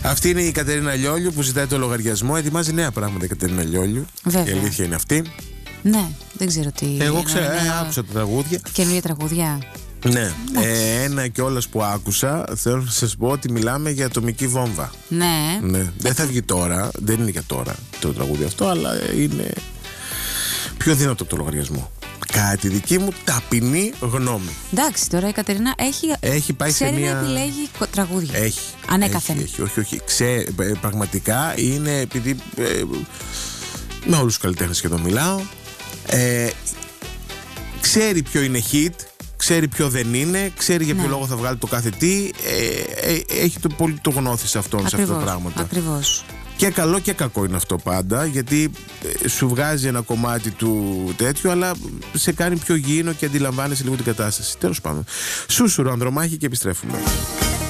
Αυτή είναι η Κατερίνα Λιόλιου που ζητάει το λογαριασμό. Ετοιμάζει νέα πράγματα η Κατερίνα Λιόλιου. Βέβαια. Η αλήθεια είναι αυτή. Ναι, δεν ξέρω τι. Εγώ ξέρω, άκουσα τα τραγούδια. Καινούργια τραγούδια. Ναι, ένα κιόλας που άκουσα, θέλω να σας πω ότι μιλάμε για ατομική βόμβα. Ναι. Δεν θα βγει τώρα, δεν είναι για τώρα το τραγούδι αυτό, αλλά είναι πιο δυνατό από το λογαριασμό. Κατά τη δική μου ταπεινή γνώμη. Εντάξει, τώρα η Κατερίνα έχει πάει ξέρει σε μια... να επιλέγει τραγούδια. Έχει. Ανέκαθεν. Όχι. Πραγματικά είναι επειδή με όλους τους καλλιτέχνες σχεδόν μιλάω. Ξέρει ποιο είναι hit, ξέρει ποιο δεν είναι, ξέρει για ποιο λόγο θα βγάλει το κάθε τι. Έχει πολύ το γνώθι σε αυτόν, σε αυτά τα πράγματα. Ακριβώς. Και καλό και κακό είναι αυτό πάντα, γιατί σου βγάζει ένα κομμάτι του τέτοιου, αλλά σε κάνει πιο γήινο και αντιλαμβάνεσαι λίγο την κατάσταση. Τέλος πάντων. Σούσουρο, Ανδρομάχη, και επιστρέφουμε.